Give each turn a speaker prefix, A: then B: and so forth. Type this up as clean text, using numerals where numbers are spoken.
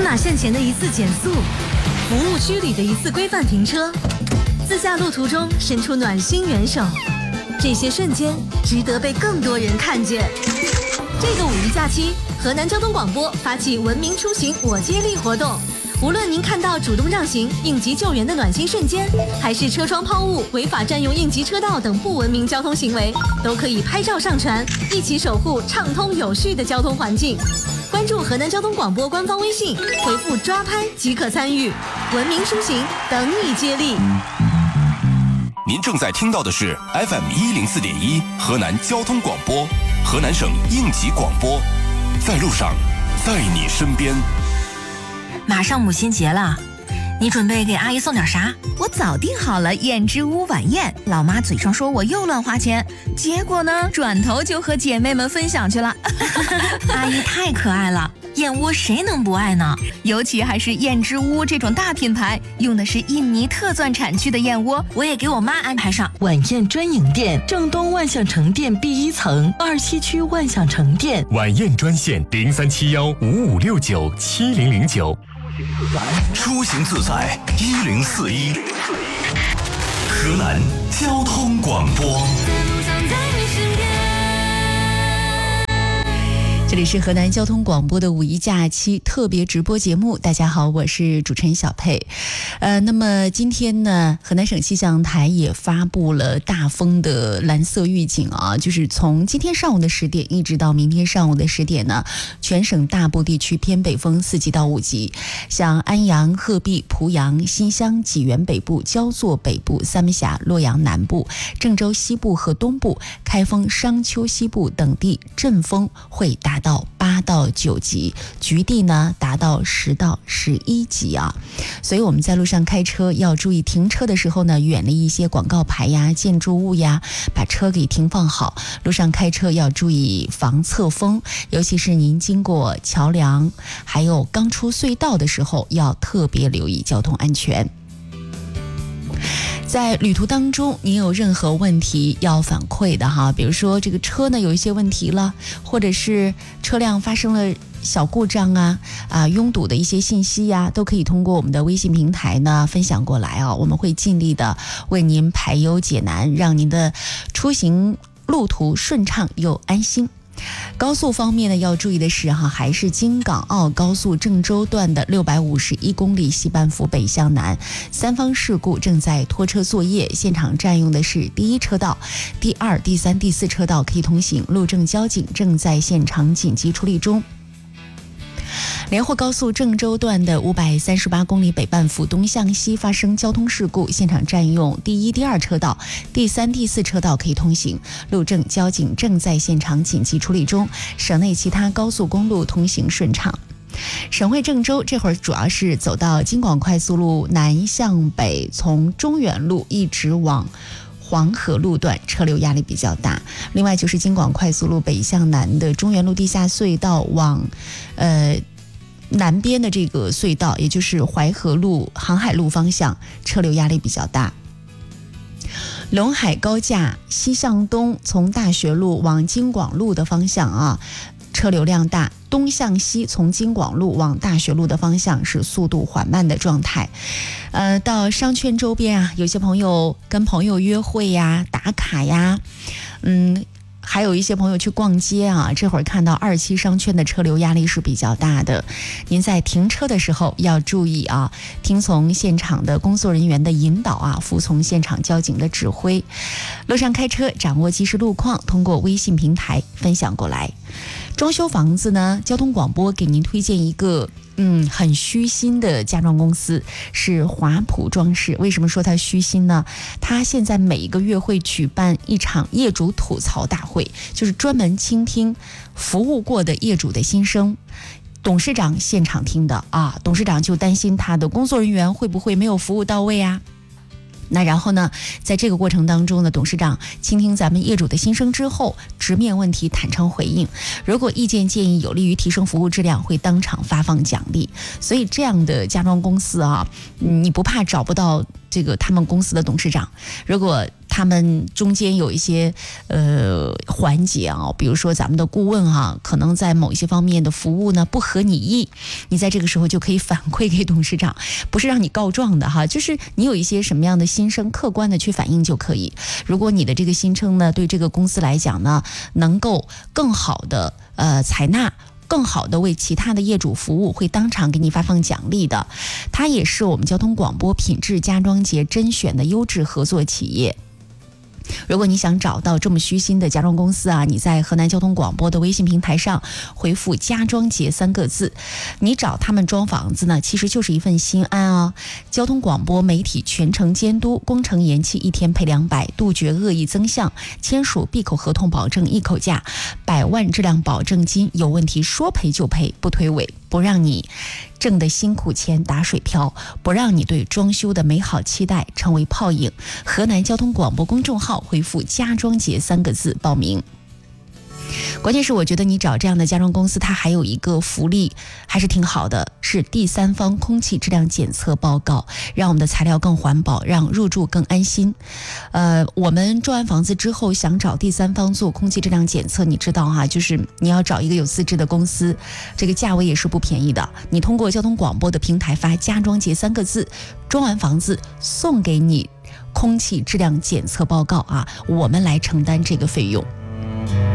A: 斑马线前的一次减速，服务区里的一次规范停车，自驾路途中伸出暖心援手，这些瞬间值得被更多人看见。这个五一假期，河南交通广播发起文明出行我接力活动，无论您看到主动让行、应急救援的暖心瞬间，还是车窗抛物、违法占用应急车道等不文明交通行为，都可以拍照上传，一起守护畅通有序的交通环境。关注河南交通广播官方微信，回复抓拍即可参与，文明出行等你接力。
B: 您正在听到的是 FM104.1 河南交通广播，河南省应急广播，在路上，在你身边。
C: 马上母亲节了，你准备给阿姨送点啥？
D: 我早订好了燕之屋晚宴，老妈嘴上说我又乱花钱，结果呢，转头就和姐妹们分享去了。
C: 阿姨太可爱了，燕窝谁能不爱呢？
D: 尤其还是燕之屋这种大品牌，用的是印尼特钻产区的燕窝，
C: 我也给我妈安排上。
E: 晚宴专营店，正东万象城店 B1 层，27区万象城店。
F: 晚宴专线037155697009。
B: 出行自在1041，河南交通广播。
G: 这里是河南交通广播的五一假期特别直播节目，大家好，我是主持人小佩。那么今天呢，河南省气象台也发布了大风的蓝色预警啊，就是从今天上午的10点一直到明天上午的10点呢，全省大部地区偏北风4级到5级，像安阳、鹤壁、濮阳、新乡、济源北部、焦作北部、三门峡、洛阳南部、郑州西部和东部、开封、商丘西部等地阵风会达到8到9级，局地呢达到10到11级啊。所以我们在路上开车要注意停车的时候呢，远离一些广告牌呀、建筑物呀，把车给停放好。路上开车要注意防侧风，尤其是您经过桥梁还有刚出隧道的时候，要特别留意交通安全。在旅途当中，您有任何问题要反馈的哈，比如说这个车呢有一些问题了，或者是车辆发生了小故障拥堵的一些信息呀，都可以通过我们的微信平台呢分享过来啊，我们会尽力的为您排忧解难，让您的出行路途顺畅又安心。高速方面呢，要注意的是还是京港澳高速郑州段的651公里西半幅北向南，三方事故正在拖车作业，现场占用的是第1车道、第2、第3、第4车道可以通行，路政交警正在现场紧急处理中。连霍高速郑州段的538公里北半幅东向西发生交通事故，现场占用第1、第2车道、第3、第4车道可以通行，路政交警正在现场紧急处理中，省内其他高速公路通行顺畅。省会郑州这会儿主要是走到京广快速路南向北，从中原路一直往黄河路段车流压力比较大，另外就是京广快速路北向南的中原路地下隧道往南边的这个隧道，也就是淮河路、航海路方向车流压力比较大。陇海高架西向东，从大学路往京广路的方向车流量大，东向西从京广路往大学路的方向是速度缓慢的状态。到商圈周边有些朋友跟朋友约会呀、打卡呀，还有一些朋友去逛街这会儿看到2期商圈的车流压力是比较大的。您在停车的时候要注意听从现场的工作人员的引导服从现场交警的指挥。路上开车掌握即时路况，通过微信平台分享过来。装修房子呢，交通广播给您推荐一个很虚心的家装公司，是华普装饰。为什么说它虚心呢？它现在每一个月会举办一场业主吐槽大会，就是专门倾听服务过的业主的心声。董事长现场听的董事长就担心他的工作人员会不会没有服务到位那然后呢，在这个过程当中呢，董事长倾听咱们业主的心声之后，直面问题，坦诚回应。如果意见建议有利于提升服务质量，会当场发放奖励。所以这样的家装公司你不怕找不到这个他们公司的董事长，如果他们中间有一些环节啊，比如说咱们的顾问可能在某一些方面的服务呢不合你意，你在这个时候就可以反馈给董事长，不是让你告状的就是你有一些什么样的心声，客观的去反映就可以。如果你的这个心声呢，对这个公司来讲呢，能够更好的采纳，更好的为其他的业主服务，会当场给你发放奖励的。它也是我们交通广播品质家装节甄选的优质合作企业。如果你想找到这么虚心的家装公司你在河南交通广播的微信平台上回复家装节3个字，你找他们装房子呢，其实就是一份心安交通广播媒体全程监督，工程延期1天赔200，杜绝恶意增项，签署闭口合同保证一口价，100万质量保证金，有问题说赔就赔，不推诿，不让你挣的辛苦钱打水漂，不让你对装修的美好期待成为泡影。河南交通广播公众号回复家装节3个字报名。关键是我觉得你找这样的家装公司，它还有一个福利还是挺好的，是第三方空气质量检测报告，让我们的材料更环保，让入住更安心。我们装完房子之后想找第三方做空气质量检测，你知道就是你要找一个有资质的公司，这个价位也是不便宜的。你通过交通广播的平台发家装节3个字，装完房子送给你空气质量检测报告我们来承担这个费用。